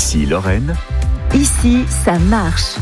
Ici Lorraine. Ici, ça marche.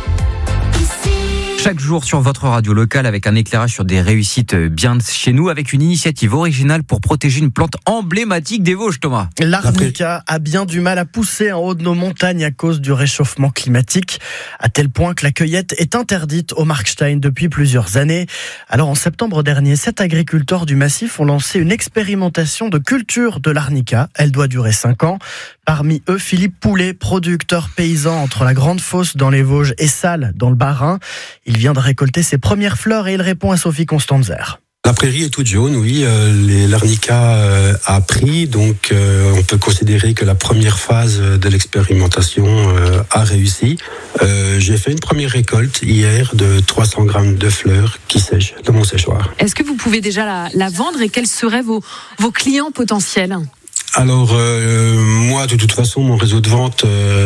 Chaque jour sur votre radio locale avec un éclairage sur des réussites bien chez nous, avec une initiative originale pour protéger une plante emblématique des Vosges, Thomas. L'arnica a bien du mal à pousser en haut de nos montagnes à cause du réchauffement climatique, à tel point que la cueillette est interdite au Markstein depuis plusieurs années. Alors en septembre dernier, 7 agriculteurs du massif ont lancé une expérimentation de culture de l'arnica. Elle doit durer 5 ans. Parmi eux, Philippe Poulet, producteur paysan entre la Grande Fosse dans les Vosges et Salles dans le Bas-Rhin. Il vient de récolter ses premières fleurs et il répond à Sophie Constanzer. La prairie est toute jaune, oui. L'arnica a pris, donc on peut considérer que la première phase de l'expérimentation a réussi. J'ai fait une première récolte hier de 300 grammes de fleurs qui sèchent dans mon séchoir. Est-ce que vous pouvez déjà la vendre et quels seraient vos clients potentiels ? Alors moi, de toute façon, mon réseau de vente,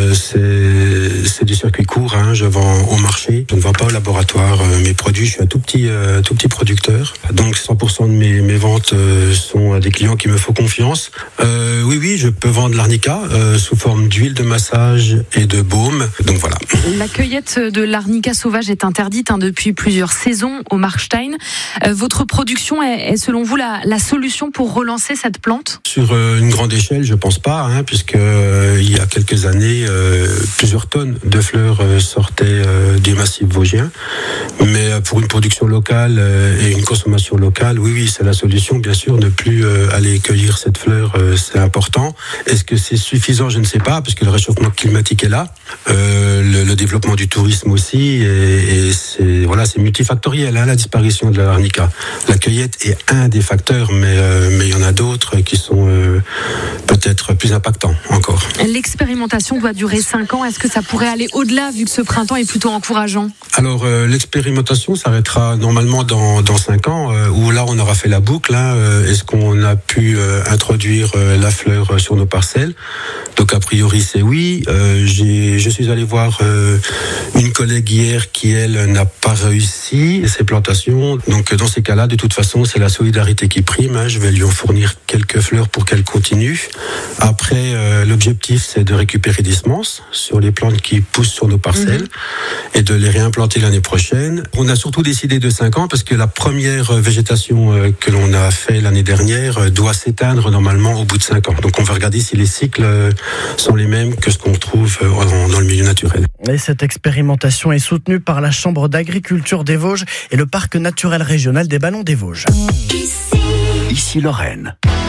c'est du circuit court. Je vends au marché. Je ne vends pas au laboratoire mes produits. Je suis un tout petit producteur. Donc 100% de mes ventes sont à des clients qui me font confiance. Oui, je peux vendre l'arnica sous forme d'huile de massage et de baume. Donc voilà. La cueillette de l'arnica sauvage est interdite depuis plusieurs saisons au Markstein. Votre production est selon vous la solution pour relancer cette plante ? Sur une grande échelle, je pense pas, puisque il y a quelques années, plusieurs tonnes de fleurs sortaient du massif vosgien. Mais pour une production locale et une consommation locale, oui, c'est la solution. Bien sûr, ne plus aller cueillir cette fleur, c'est important. Est-ce que c'est suffisant ? Je ne sais pas, parce que le réchauffement climatique est là, le développement du tourisme aussi, et c'est multifactoriel, la disparition de l'arnica. La cueillette est un des facteurs, mais il y en a d'autres qui sont peut-être plus impactant encore. L'expérimentation doit durer 5 ans. Est-ce que ça pourrait aller au-delà, vu que ce printemps est plutôt encourageant ? Alors, l'expérimentation s'arrêtera normalement dans 5 ans, où là, on aura fait la boucle. Est-ce qu'on a pu introduire la fleur sur nos parcelles ? Donc, a priori, c'est oui. Je suis allé voir une collègue hier qui, elle, n'a pas réussi ses plantations. Donc, dans ces cas-là, de toute façon, c'est la solidarité qui prime. Je vais lui en fournir quelques fleurs pour qu'elle continue. Après, l'objectif, c'est de récupérer des semences sur les plantes qui poussent sur nos parcelles et de les réimplanter l'année prochaine. On a surtout décidé de 5 ans parce que la première végétation que l'on a fait l'année dernière doit s'éteindre normalement au bout de 5 ans. Donc, on va regarder si les cycles sont les mêmes que ce qu'on retrouve dans le milieu naturel. Et cette expérimentation est soutenue par la Chambre d'agriculture des Vosges et le Parc naturel régional des Ballons des Vosges. Ici Lorraine.